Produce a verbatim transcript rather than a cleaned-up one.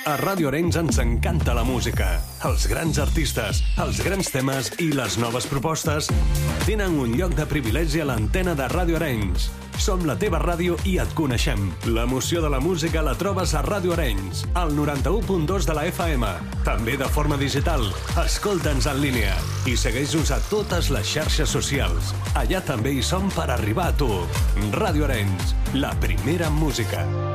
A Ràdio Arenys ens encanta la música. Els grans artistes, els grans temes i les noves propostes tenen un lloc de privilegi a l'antena de Ràdio Arenys. Som la teva ràdio i et coneixem. L'emoció de la música la trobes a Ràdio Arenys, al noranta-u punt dos de la F M. També de forma digital. Escolta'ns en línia i segueix-nos a totes les xarxes socials. Allà també hi som per arribar a tu. Ràdio Arenys, la primera en música.